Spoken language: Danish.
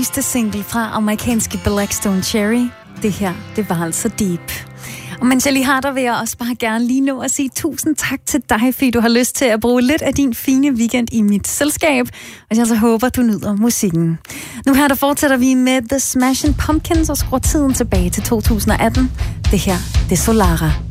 nyeste single fra amerikanske Blackstone Cherry. Det her, det var altså Deep. Og mens jeg lige har dig, vil jeg også bare gerne lige nå at sige tusind tak til dig, fordi du har lyst til at bruge lidt af din fine weekend i mit selskab. Og jeg så håber, du nyder musikken. Nu her, der fortsætter vi med The Smashing Pumpkins og skruer tiden tilbage til 2018. Det her, det er Solara.